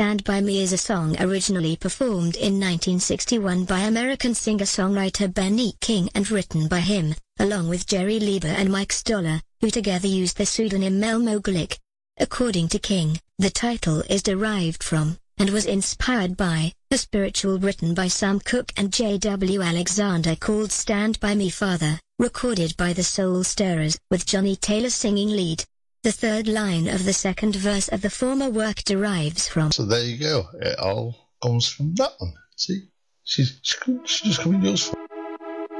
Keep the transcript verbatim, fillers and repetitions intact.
Stand By Me is a song originally performed in nineteen sixty-one by American singer-songwriter Benny King and written by him, along with Jerry Leiber and Mike Stoller, who together used the pseudonym Mel Moglik. According to King, the title is derived from, and was inspired by, a spiritual written by Sam Cooke and J W Alexander called Stand By Me Father, recorded by the Soul Stirrers, with Johnny Taylor singing lead. The third line of the second verse of the former work derives from. So there you go. It all comes from that one. See? She's, she's just coming useful.